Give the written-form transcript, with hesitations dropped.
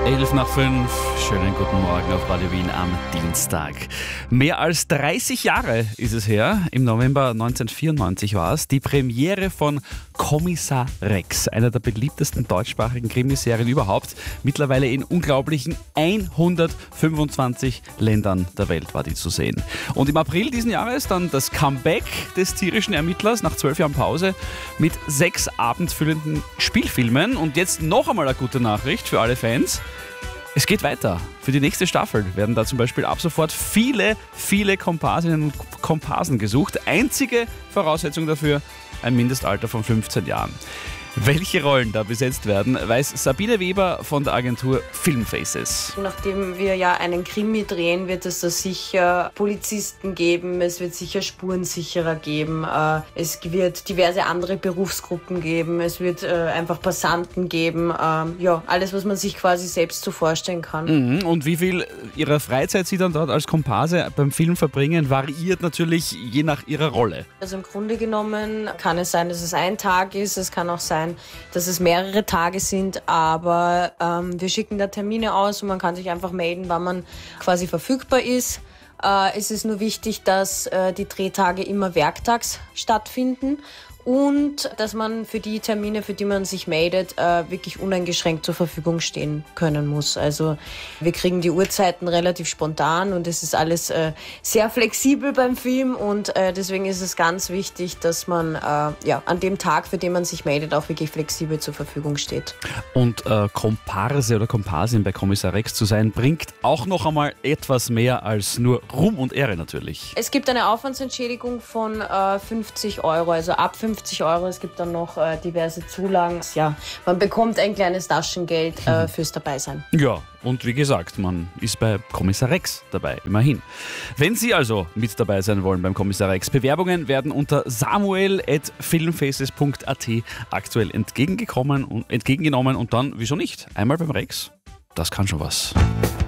11:05, schönen guten Morgen auf Radio Wien am Dienstag. Mehr als 30 Jahre ist es her, im November 1994 war es, die Premiere von Kommissar Rex, einer der beliebtesten deutschsprachigen Krimiserien überhaupt. Mittlerweile in unglaublichen 125 Ländern der Welt war die zu sehen. Und im April diesen Jahres dann das Comeback des tierischen Ermittlers nach 12 Jahren Pause mit 6 abendfüllenden Spielfilmen. Und jetzt noch einmal eine gute Nachricht für alle Fans. Es geht weiter. Für die nächste Staffel werden da zum Beispiel ab sofort viele Komparsinnen und Komparsen gesucht. Einzige Voraussetzung dafür, ein Mindestalter von 15 Jahren. Welche Rollen da besetzt werden, weiß Sabine Weber von der Agentur Filmfaces. Nachdem wir ja einen Krimi drehen, wird es da sicher Polizisten geben, es wird sicher Spurensicherer geben, es wird diverse andere Berufsgruppen geben, es wird einfach Passanten geben, alles, was man sich quasi selbst so vorstellen kann. Und wie viel ihrer Freizeit sie dann dort als Komparse beim Film verbringen, variiert natürlich je nach ihrer Rolle. Also im Grunde genommen kann es sein, dass es ein Tag ist, es kann auch sein, dass es mehrere Tage sind, aber wir schicken da Termine aus und man kann sich einfach melden, wann man quasi verfügbar ist. Es ist nur wichtig, dass die Drehtage immer werktags stattfinden und dass man für die Termine, für die man sich meldet, wirklich uneingeschränkt zur Verfügung stehen können muss. Also wir kriegen die Uhrzeiten relativ spontan und es ist alles sehr flexibel beim Film und deswegen ist es ganz wichtig, dass man an dem Tag, für den man sich meldet, auch wirklich flexibel zur Verfügung steht. Und Komparse oder Komparsin bei Kommissar Rex zu sein, bringt auch noch einmal etwas mehr als nur Ruhm und Ehre natürlich. Es gibt eine Aufwandsentschädigung von 50 Euro, also ab 50 Euro. Es gibt dann noch diverse Zulagen. Ja, man bekommt ein kleines Taschengeld fürs Dabeisein. Ja, und wie gesagt, man ist bei Kommissar Rex dabei, immerhin. Wenn Sie also mit dabei sein wollen beim Kommissar Rex, Bewerbungen werden unter samuel@filmfaces.at aktuell entgegengenommen und dann, wieso nicht, einmal beim Rex, das kann schon was.